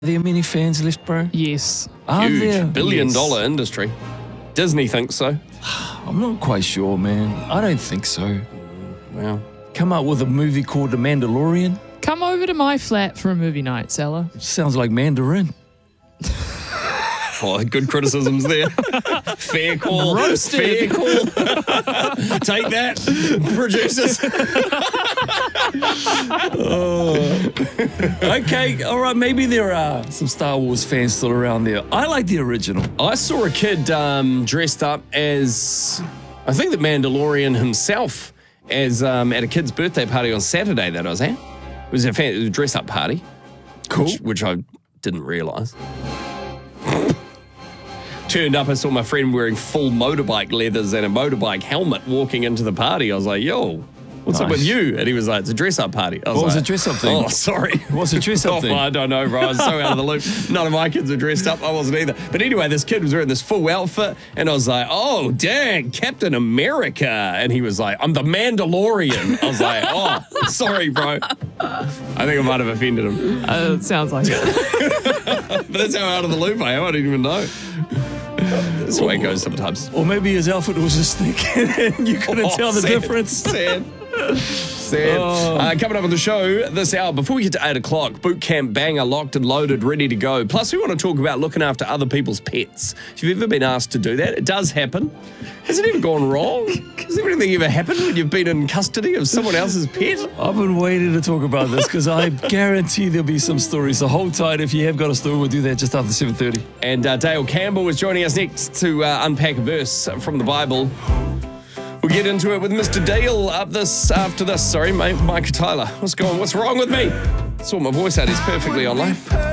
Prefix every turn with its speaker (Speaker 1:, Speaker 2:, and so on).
Speaker 1: there many fans left, bro?
Speaker 2: Yes.
Speaker 1: Are there?
Speaker 3: Huge billion-dollar
Speaker 2: Yes.
Speaker 3: industry. Disney thinks so.
Speaker 1: I'm not quite sure, man. I don't think so.
Speaker 3: Wow.
Speaker 1: Come up with a movie called The Mandalorian.
Speaker 2: Come over to my flat for a movie night, Salah.
Speaker 1: Sounds like Mandarin.
Speaker 3: Oh, good criticisms there. Fair call.
Speaker 2: Roasted.
Speaker 3: Fair call. Take that, producers.
Speaker 1: Okay, all right. Maybe there are some Star Wars fans still around there. I like the original.
Speaker 3: I saw a kid dressed up as, I think the Mandalorian himself, as at a kid's birthday party on Saturday that I was at. It was a dress-up party.
Speaker 1: Cool.
Speaker 3: Which I didn't realise. Turned up, I saw my friend wearing full motorbike leathers and a motorbike helmet walking into the party. I was like, yo, what's up
Speaker 1: Nice.
Speaker 3: with you? And he was like, it's a dress-up party.
Speaker 1: What was
Speaker 3: like,
Speaker 1: the dress-up thing?
Speaker 3: Oh, sorry.
Speaker 1: What's the dress-up thing?
Speaker 3: I don't know, bro. I was so out of the loop. None of my kids were dressed up. I wasn't either. But anyway, this kid was wearing this full outfit, and I was like, oh, dang, Captain America. And he was like, I'm the Mandalorian. I was like, oh, sorry, bro. I think I might have offended him.
Speaker 2: It sounds like it.
Speaker 3: But that's how out of the loop I am. I didn't even know. That's the way it goes sometimes.
Speaker 1: Or maybe his outfit was just thick and you couldn't tell the
Speaker 3: sad,
Speaker 1: difference.
Speaker 3: Sad. Coming up on the show this hour, before we get to 8 o'clock, boot camp banger locked and loaded, ready to go. Plus, we want to talk about looking after other people's pets. If you've ever been asked to do that, it does happen. Has it ever gone wrong? Has anything ever happened when you've been in custody of someone else's pet?
Speaker 1: I've been waiting to talk about this because I guarantee there'll be some stories. So hold tight. If you have got a story, we'll do that just after 7:30.
Speaker 3: And Dale Campbell is joining us next to unpack a verse from the Bible. We'll get into it with Mr. Dale after this. Sorry, mate, Micah Tyler. What's wrong with me? Saw my voice out. He's perfectly on life.